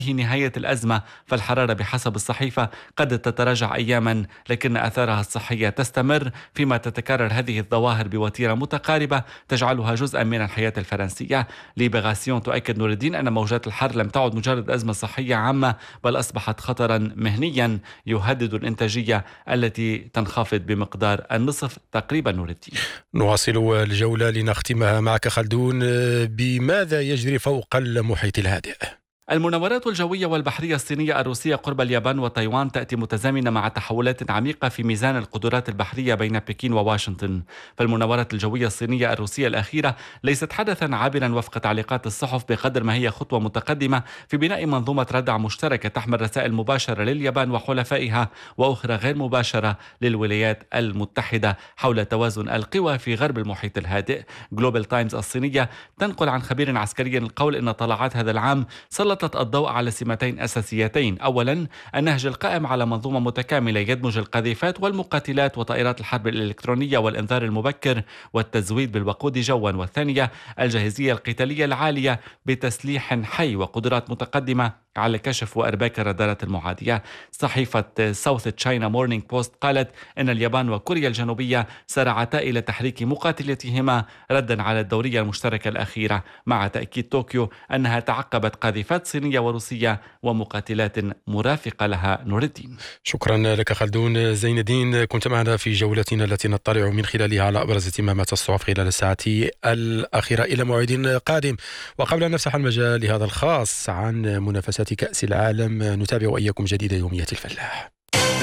نهاية الأزمة، فالحرارة بحسب الصحيفة قد تتراجع أياما، لكن آثارها الصحية تستمر، فيما تتكرر هذه الظواهر بوتيرة متقاربة تجعلها جزءا من الحياة الفرنسية. ليبراسيون تؤكد نور الدين أن موجات الحر لم تعد مجرد أزمة صحية عامة، بل أصبحت خطرا مهنيا يهدد الإنتاجية التي تنخفض بمقدار النصف تقريبا. نور الدين، نواصل الجولة لنختمها معك خلدون. بماذا يجري فوق المحيط الهادئ؟ المناورات الجوية والبحرية الصينية الروسية قرب اليابان وتايوان تأتي متزامنة مع تحولات عميقة في ميزان القدرات البحرية بين بكين وواشنطن. فالمناورات الجوية الصينية الروسية الأخيرة ليست حدثا عابرا وفق تعليقات الصحف، بقدر ما هي خطوة متقدمة في بناء منظومة ردع مشتركة تحمل رسائل مباشرة لليابان وحلفائها وأخرى غير مباشرة للولايات المتحدة حول توازن القوى في غرب المحيط الهادئ. جلوبال تايمز الصينية تنقل عن خبير عسكري القول إن طلعات هذا العام سلطت الضوء على سمتين أساسيتين: أولا، النهج القائم على منظومة متكاملة يدمج القذيفات والمقاتلات وطائرات الحرب الإلكترونية والإنذار المبكر والتزويد بالوقود جوا، والثانية، الجاهزية القتالية العالية بتسليح حي وقدرات متقدمة على كشف وإرباك الرادارات المعادية. صحيفة ساوث تشاينا مورنينج بوست قالت إن اليابان وكوريا الجنوبية سارعتا إلى تحريك مقاتلتهما ردا على الدورية المشتركة الأخيرة، مع تأكيد طوكيو أنها تعقبت قاذفات صينية وروسية ومقاتلات مرافقة لها. نور الدين، شكرا لك خلدون. زين الدين، كنت معنا في جولتنا التي نطلع من خلالها على أبرز اهتمامات الصحف خلال الساعات الأخيرة. إلى موعد قادم. وقبل أن نفتح المجال لهذا الخاص عن منافسات كأس العالم، نتابع وإياكم جديد يومية الفلاح.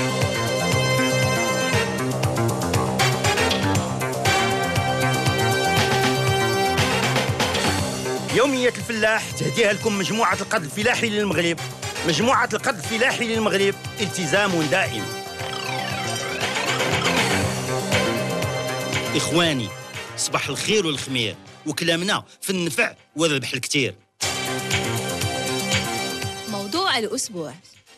يومية الفلاح تهديها لكم مجموعة القرض الفلاحي للمغرب. مجموعة القرض الفلاحي للمغرب، التزام دائم. إخواني، صباح الخير والخمير، وكلامنا في النفع والربح الكتير. موضوع الأسبوع.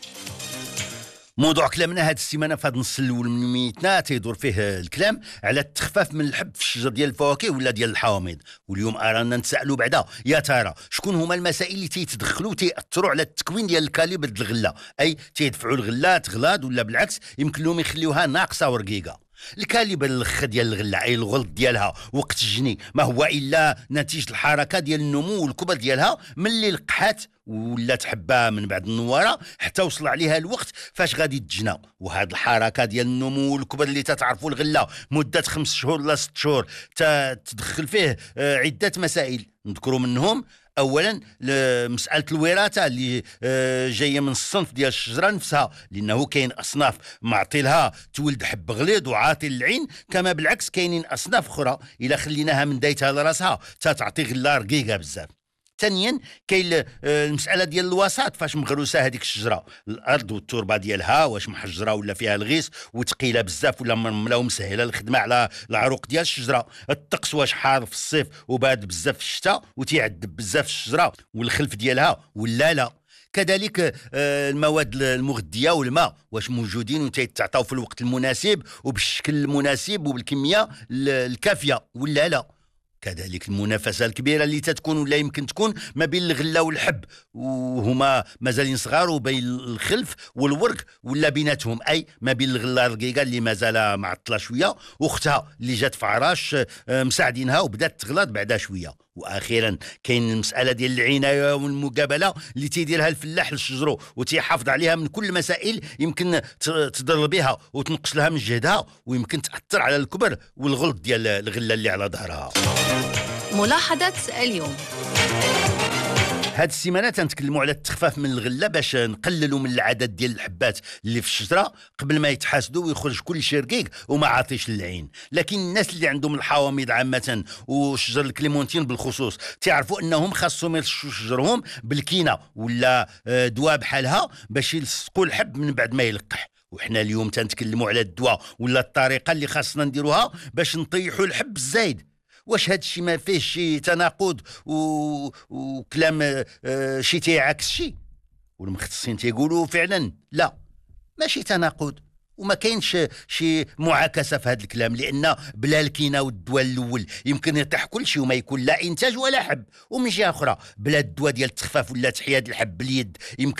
موضوع كلامنا هاد السيمانه في هاد النص الاول من ميتنا تيدور فيه الكلام على التخفاف من الحب في الشجر ديال الفواكه ولا ديال الحوامض. واليوم ارانا نتسالوا بعدا، يا ترى شكون هما المسائل اللي تيتدخلوا تياثروا على التكوين ديال الكاليبر ديال الغله، اي تيدفعوا الغله تغلاض ولا بالعكس يمكن لهم يخليوها ناقصه ورقيقه. الكاليبر الخ ديال الغله، اي الغلط ديالها وقت الجني، ما هو الا نتيجه الحركه ديال النمو والكبر ديالها ملي لقحات ولا تحبها من بعد النواره حتى وصل عليها الوقت فاش غادي تجنى. وهاد الحركه ديال النمو والكبر اللي تتعرفوا الغله مده 5 شهور ولا 6 شهور تدخل فيه عده مسائل. نذكروا منهم اولا مساله الوراثه اللي جايه من الصنف ديال الشجره نفسها، لانه كاين اصناف معطي لها تولد حب غليظ وعاطي للعين، كما بالعكس كاينين اصناف اخرى الا خليناها من دايتها لراسها تعطي غله رقيقه بزاف. ثانيا كاين المساله ديال الوسط، فاش مغروسه هذيك الشجره، الارض والتربه ديالها واش محجره ولا فيها الغيس وثقيله بزاف ولا مرمله ومسهله الخدمه على العروق ديال الشجره. الطقس واش حار في الصيف وبارد بزاف في الشتاء وتيعذب بزاف الشجره والخلف ديالها ولا لا. كذلك المواد المغذيه والماء واش موجودين وتيتعطاو في الوقت المناسب وبالشكل المناسب وبالكميه الكافيه ولا لا. كذلك المنافسه الكبيره اللي تتكون ولا يمكن تكون ما بين الغله والحب وهما مازالين صغار، وبين الخلف والورق ولا بيناتهم، اي ما بين الغله الرقيقه اللي مازال معطله شويه واختها اللي جات في عراش مساعدينها وبدات تغلط بعدا شويه. واخيرا كاين المساله ديال العنايه والمقابله اللي تيديرها الفلاح للشجرو وتيحافظ عليها من كل المسائل يمكن تضر بها وتنقص لها من جهدها ويمكن تاثر على الكبر والغلط ديال الغله اللي على ظهرها. ملاحظه اليوم. هاد السيمانه تنتكلموا على التخفاف من الغله باش نقللوا من العدد ديال الحبات اللي في الشجره قبل ما يتحاسدوا ويخرج كل شيء رقيق وما عاطيش للعين. لكن الناس اللي عندهم الحوامض عامه وشجر الكليمونتين بالخصوص تعرفوا انهم خاصهم يلصقوا شجرهم بالكينه ولا دواء بحالها باش يلصقوا الحب من بعد ما يلقح. وحنا اليوم تنتكلموا على الدواء ولا الطريقه اللي خاصنا نديروها باش نطيحوا الحب الزايد. واش هاد الشيء ما فيه شي تناقض وكلام شي تيعكس شي؟ والمختصين تيقولوا فعلا لا، ماشي تناقض وما كاينش شي معاكسه في هذا الكلام، لان بلا الكينه والدواء الاول يمكن يطيح كل شيء وما يكون لا انتاج ولا حب، ومن جهه اخرى بلا الدواء ديال التخفاف ولا تحياد الحب باليد يمكن